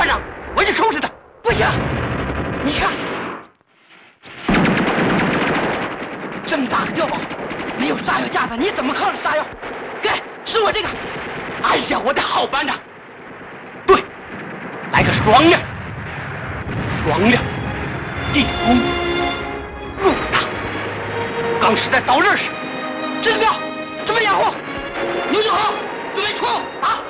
班长，我去收拾他。不行，你看，这么大个碉堡，没有炸药架子，你怎么靠着炸药？给，是我这个。哎呀，我的好班长。对，来个双亮，双亮，一攻入大。刚是在刀刃上，这个标准备掩护，牛就好，准备出打。